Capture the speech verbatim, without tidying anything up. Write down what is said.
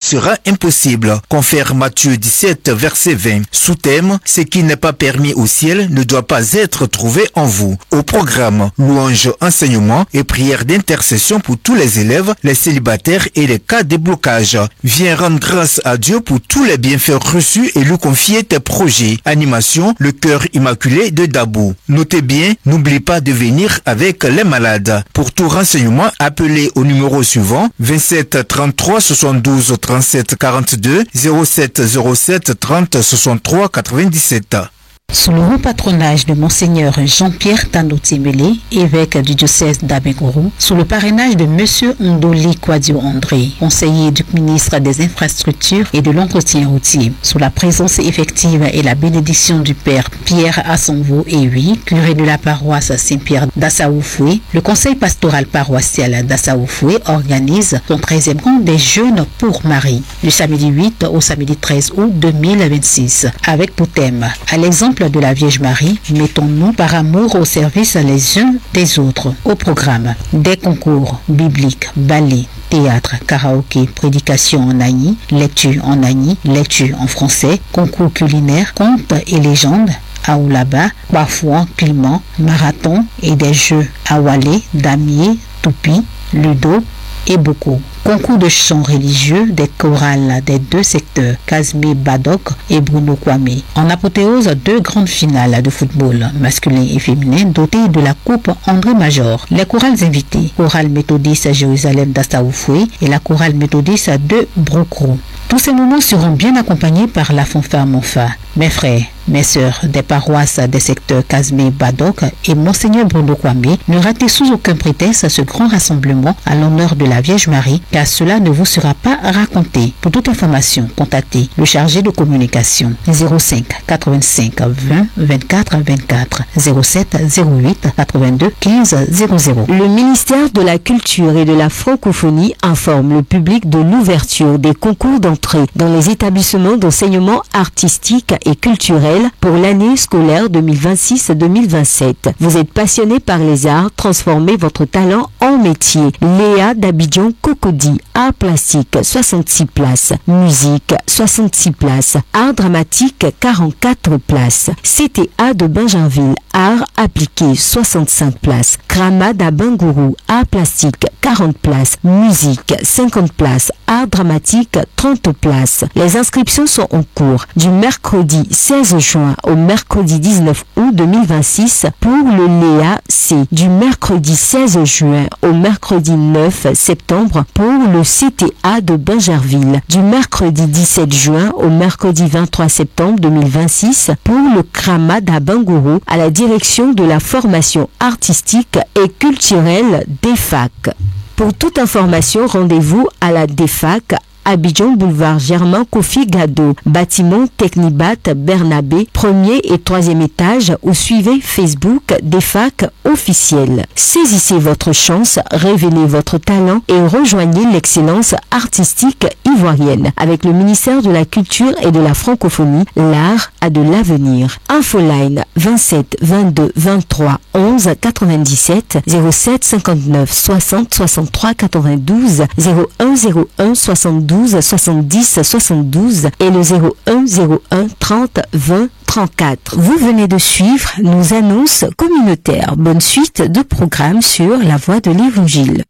sera impossible. Confère Matthieu dix-sept, verset vingt. Sous-thème, ce qui n'est pas permis au ciel ne doit pas être trouvé en vous. Au programme, louange, enseignement et prière d'intercession pour tous les élèves, les célibataires et les cas de blocage. Viens rendre grâce à Dieu pour tous les bienfaits reçus et lui confier tes projets. Animation, le cœur immaculé de Dabou. Notez bien, n'oublie pas de venir avec les malades. Pour tout renseignement, appelez au numéro suivant vingt-sept trente-trois soixante-douze trente-sept quarante-deux zéro sept zéro sept trente soixante-trois quatre-vingt-dix-sept. Sous le haut patronage de Monseigneur Jean-Pierre Tando-Timele, évêque du diocèse d'Abengourou, sous le parrainage de Monsieur Ndoli Kwadio André, conseiller du ministre des Infrastructures et de l'Entretien routier, sous la présence effective et la bénédiction du Père Pierre Assonvo Ewi, curé de la paroisse Saint-Pierre d'Assaoufoué, le conseil pastoral paroissial d'Assaoufoué organise son treizième camp des jeunes pour Marie, du samedi huit au samedi treize août deux mille vingt-six, avec pour thème, à l'exemple de la Vierge Marie, mettons-nous par amour au service les uns des autres. Au programme, des concours bibliques, ballet, théâtre, karaoké, prédication en agni, lecture en agni, lecture en français, concours culinaire, contes et légendes, Aoulaba, Bafouan, Clément, marathon et des jeux Awalé, Damier, Toupi, Ludo et beaucoup. Concours de chants religieux des chorales des deux secteurs, Casimir Badok et Bruno Kwame. En apothéose, deux grandes finales de football, masculin et féminin, dotées de la coupe André Major. Les chorales invités, chorale méthodiste Jérusalem d'Assaoufoué et la chorale méthodiste de Brocrou. Tous ces moments seront bien accompagnés par la fanfare Monfa. Mes frères, mes sœurs des paroisses des secteurs Casimir Badok et Monseigneur Bruno Kwame, ne ratez sous aucun prétexte ce grand rassemblement à l'honneur de la Vierge Marie, car cela ne vous sera pas raconté. Pour toute information, contactez le chargé de communication zéro cinq quatre-vingt-cinq vingt vingt-quatre vingt-quatre zéro sept zéro huit quatre-vingt-deux quinze zéro zéro. Le ministère de la Culture et de la Francophonie informe le public de l'ouverture des concours d'entrée dans les établissements d'enseignement artistique et culturel pour l'année scolaire deux mille vingt-six deux mille vingt-sept. Vous êtes passionné par les arts, transformez votre talent en métier. Léa d'Abidjan Cocody, art plastique soixante-six places, musique soixante-six places, art dramatique quarante-quatre places, C T A de Benjainville, art appliqué soixante-cinq places, Kramad à Bangourou, art plastique quarante places, musique cinquante places, art dramatique trente places. Les inscriptions sont en cours du mercredi seize juin au mercredi dix-neuf août deux mille vingt-six pour le Léa C, du mercredi seize juin au mercredi neuf septembre pour le C T A de Benjerville, du mercredi dix-sept juin au mercredi vingt-trois septembre deux mille vingt-six pour le Kramad à Bangourou à la direction de la formation artistique et culturelle D F A C. Pour toute information, rendez-vous à la D F A C Abidjan boulevard Germain Kofi Gado, bâtiment Technibat Bernabé, premier et troisième étage, ou suivez Facebook D F A C officiel. Saisissez votre chance, révélez votre talent et rejoignez l'excellence artistique ivoirienne. Avec le ministère de la Culture et de la Francophonie, l'art a de l'avenir. Infoline vingt-sept vingt-deux vingt-trois onze quatre-vingt-dix-sept zéro sept cinquante-neuf soixante soixante-trois quatre-vingt-douze zéro un zéro un soixante-douze soixante-dix soixante-douze et le zéro un zéro un trente vingt trente-quatre. Vous venez de suivre nos annonces communautaires. Bonne suite de programmes sur la voie de l'Évangile.